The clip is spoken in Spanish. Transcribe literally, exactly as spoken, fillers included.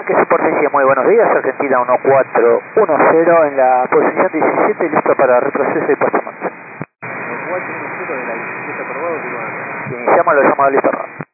Que superficie, muy buenos días, Argentina uno cuatro uno cero en la posición diecisiete, listo para retroceso y puesta en marcha. uno cuatro uno cero de la diecisiete aprobado, Uruguay. Si iniciamos lo llamado listo.